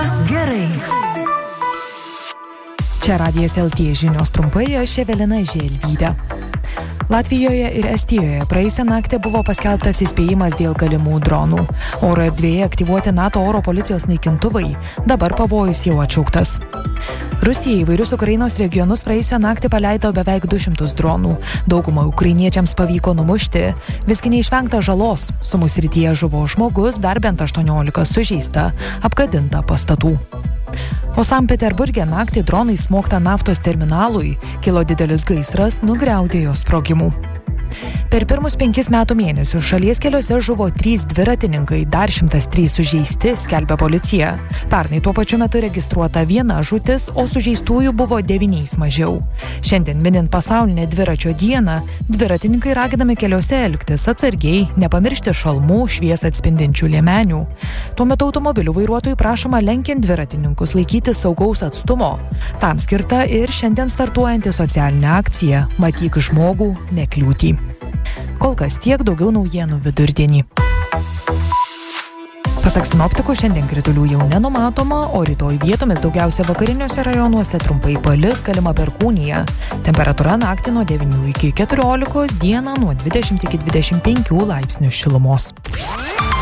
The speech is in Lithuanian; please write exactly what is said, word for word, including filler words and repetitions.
gerai. Čia Radijas L T žinios trumpai, aš Evelina Želvytė. Latvijoje ir Estijoje praėjusią naktį buvo paskelbtas įspėjimas dėl galimų dronų. Oro erdvėje aktyvuoti NATO oro policijos naikintuvai, dabar pavojus jau atšauktas. Rusija įvairius Ukrainos regionus praėjusią naktį paleido beveik du šimtus dronų. Daugumą ukrainiečiams pavyko numušti, visgi neišvengta žalos. Sumu srityje žuvo žmogus, dar bent aštuoniolika sužeista, apgadinta pastatų. O Sankt Peterburge naktį dronai smogta naftos terminalui, kilo didelis gaisras, nugriaudėjo sprogimų. Per pirmus penkis metų mėnesius šalies keliuose žuvo trys dviratininkai, dar šimtas trys sužeisti, skelbia policija. Pernai tuo pačiu metu registruota viena žūtis, o sužeistųjų buvo devyniais mažiau. Šiandien minint pasaulinę dviračio dieną, dviratininkai raginami keliuose elgtis atsargiai, nepamiršti šalmų, šviesą atspindinčių liemenių. Tuo metu automobilių vairuotojų prašoma lenkiant dviratininkus laikyti saugaus atstumo. Tam skirta ir šiandien startuojanti socialinė akcija Matyk žmogų, nekliūtį. Kol kas tiek, daugiau naujienų vidurdienį. Pasak sinoptikų, šiandien kritulių jau nenumatoma, o rytoj vietomis daugiausia vakariniuose rajonuose trumpai palis, galima perkūnija. Temperatūra naktį nuo devynių iki keturiolikos, dieną nuo dvidešimt iki dvidešimt penkių laipsnių šilumos.